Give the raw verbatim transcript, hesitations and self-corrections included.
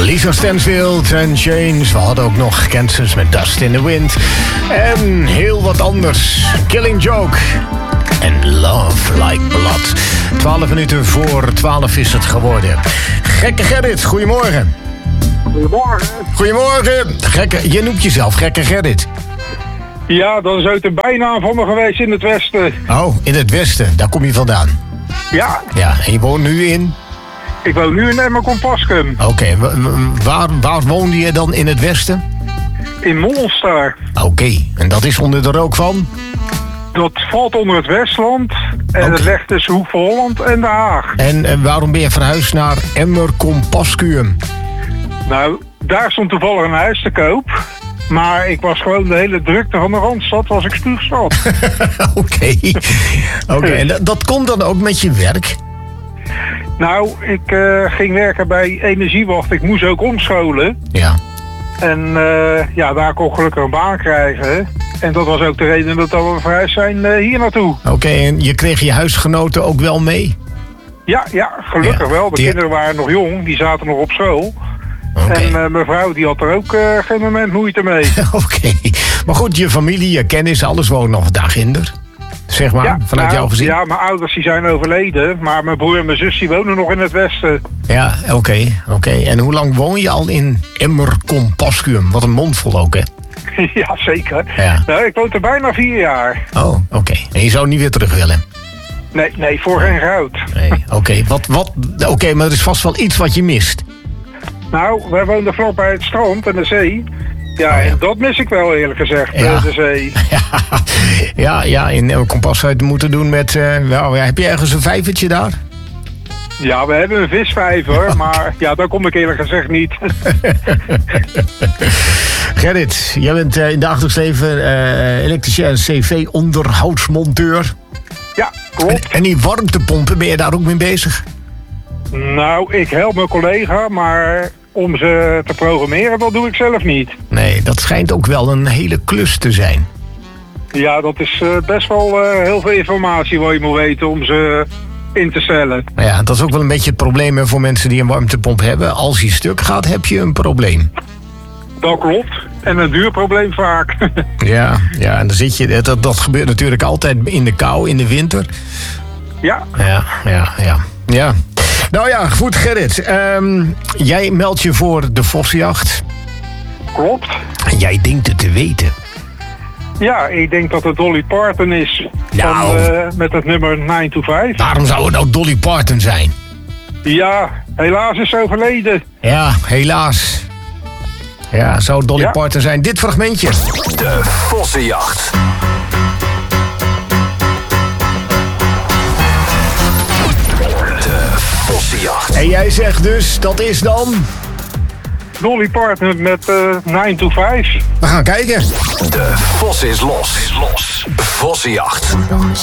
Lisa Stansfield en Chains. We hadden ook nog Kansas met Dust in the Wind. En heel wat anders. Killing Joke. En Love Like Blood. Twaalf minuten voor twaalf is het geworden. Gekke Gerrit, goedemorgen. Goedemorgen. Goedemorgen. Gekke, je noemt jezelf Gekke Gerrit. Ja, dat is ook de bijnaam van me geweest in het Westen. Oh, in het Westen. Daar kom je vandaan. Ja. Ja, en je woont nu in? Ik woon nu in Emmer-Compaskum. Oké, okay, w- w- waar, waar woonde je dan in het Westen? In Monster. Oké, okay, en dat is onder de rook van? Dat valt onder het Westland. En okay. Het ligt tussen Hoek van Holland en Den Haag. En, en waarom ben je verhuisd naar Emmer-Compaskum? Nou, daar stond toevallig een huis te koop. Maar ik was gewoon de hele drukte van de Randstad, was ik spuugzat. Oké, oké. En dat, dat komt dan ook met je werk? Nou, ik uh, ging werken bij Energiewacht. Ik moest ook omscholen. Ja. En uh, ja, daar kon ik gelukkig een baan krijgen. En dat was ook de reden dat we verhuisd zijn uh, hier naartoe. Oké, okay, en je kreeg je huisgenoten ook wel mee? Ja, ja, gelukkig ja. wel. De die... kinderen waren nog jong, die zaten nog op school. Okay. En uh, mijn vrouw die had er ook uh, geen moment moeite mee. Oké, okay. Maar goed, je familie, je kennis, alles woont nog daarachter. Zeg maar, ja, vanuit nou, jouw gezin? Ja, mijn ouders die zijn overleden, maar mijn broer en mijn zus die wonen nog in het Westen. Ja, oké, okay, oké. Okay. En hoe lang woon je al in Emmer-Compaskum? Wat een mondvol ook, hè? Ja, zeker. Ja. Nou, ik woon er bijna vier jaar. Oh, oké. Okay. En je zou niet weer terug willen? Nee, nee, voor geen goud. Nee, oké. Okay. Wat, wat, oké, okay, maar er is vast wel iets wat je mist. Nou, wij woonden vlak bij het strand en de zee. Ja, oh, ja. En dat mis ik wel eerlijk gezegd, ja. de zee. Ja, ja, ja in een kompas zou je het moeten doen met... Uh, nou, ja, heb je ergens een vijvertje daar? Ja, we hebben een visvijver, maar ja, daar kom ik eerlijk gezegd niet. Gerrit, jij bent uh, in dagelijks leven uh, elektricien en cv-onderhoudsmonteur. Ja, klopt. En, en die warmtepompen, ben je daar ook mee bezig? Nou, ik help mijn collega, maar om ze te programmeren, dat doe ik zelf niet. Nee, dat schijnt ook wel een hele klus te zijn. Ja, dat is uh, best wel uh, heel veel informatie wat je moet weten om ze in te stellen. Ja, dat is ook wel een beetje het probleem hè, voor mensen die een warmtepomp hebben. Als die stuk gaat, heb je een probleem. Dat klopt. En een duur probleem vaak. Ja, ja, en dan zit je... Dat, dat gebeurt natuurlijk altijd in de kou, in de winter. Ja. Ja, ja, ja. Ja. Nou ja, goed Gerrit. Um, jij meldt je voor de vossenjacht. Klopt. En jij denkt het te weten. Ja, ik denk dat het Dolly Parton is. Nou. Van, uh, met het nummer nine to five. Waarom zou het nou Dolly Parton zijn? Ja, helaas is ze overleden. Ja, helaas. Ja, zou Dolly ja. Parton zijn. Dit fragmentje. De vossenjacht. Vossenjacht. En jij zegt dus, dat is dan... Dolly Parton met uh, nine to five. We gaan kijken. De vos is los. Is los. Vossenjacht. Put on the